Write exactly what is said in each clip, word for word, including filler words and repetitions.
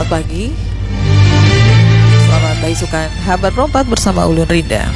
selamat pagi. Selamat beisukan Habar Perempat bersama Ulun Rinda.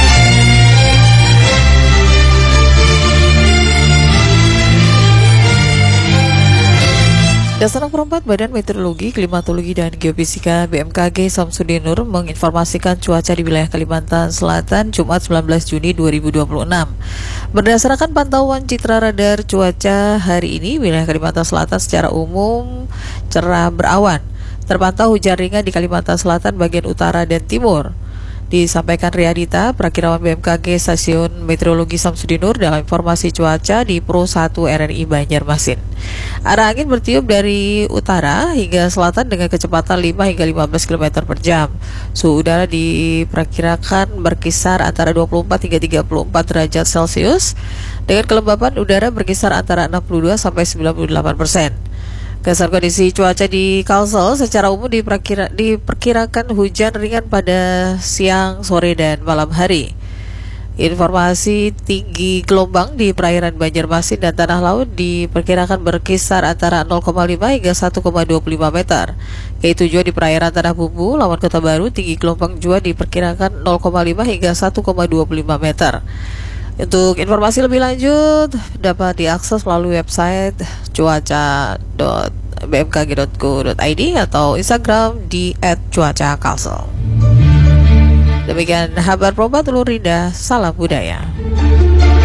Dasar Perempat, Badan Meteorologi, Klimatologi, dan Geofisika B M K G Samsudin Nur menginformasikan cuaca di wilayah Kalimantan Selatan Jumat sembilan belas Juni dua ribu dua puluh enam. Berdasarkan pantauan citra radar cuaca hari ini, wilayah Kalimantan Selatan secara umum cerah berawan. Terpantau hujan ringan di Kalimantan Selatan bagian utara dan timur. Disampaikan Riyadita, Prakirawan B M K G Stasiun Meteorologi Samsudin Nur dalam informasi cuaca di Pro satu R R I Banjarmasin. Arah angin bertiup dari utara hingga selatan dengan kecepatan lima hingga lima belas kilometer per jam. Suhu udara diperkirakan berkisar antara dua puluh empat hingga tiga puluh empat derajat Celcius dengan kelembapan udara berkisar antara enam puluh dua sampai sembilan puluh delapan persen. Dasar kondisi cuaca di Kalsel secara umum diperkira, diperkirakan hujan ringan pada siang, sore, dan malam hari. Informasi tinggi gelombang di perairan Banjarmasin dan Tanah Laut diperkirakan berkisar antara nol koma lima hingga satu koma dua puluh lima meter. Yaitu juga di perairan Tanah Bumbu, Lawan Kota Baru, tinggi gelombang juga diperkirakan nol koma lima hingga satu koma dua puluh lima meter. Untuk informasi lebih lanjut dapat diakses melalui website cuaca dot b m k g dot co dot i d atau Instagram di et cuaca kalsel. Demikian Habar Perempat Ulun Rinda, salam budaya.